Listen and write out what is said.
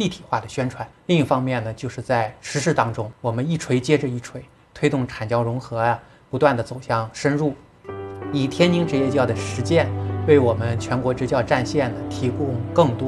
立体化的宣传。另一方面呢，就是在实施当中，我们一锤接着一锤，推动阐教融合啊，不断的走向深入，以天津职业教的实践为我们全国支教战线呢提供更多